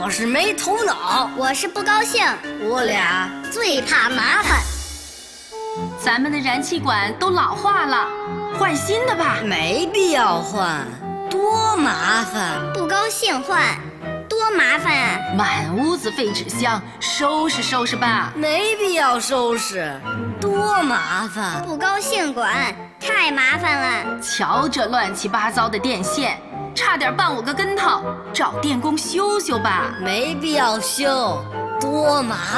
我是没头脑， 我是不高兴， 我俩最怕麻烦。 咱们的燃气管都老化了，换新的吧。 没必要换，多麻烦。 不高兴换，多麻烦啊！ 满屋子废纸箱，收拾收拾吧。 没必要收拾，多麻烦。 不高兴管，太麻烦了。 瞧这乱七八糟的电线，差点绊我个跟头，找电工修修吧。 没必要修，多麻